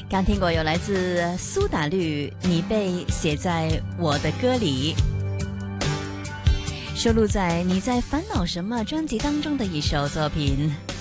刚听过有来自苏打绿《你被写在我的歌里》，收录在《你在烦恼什么》专辑当中的一首作品。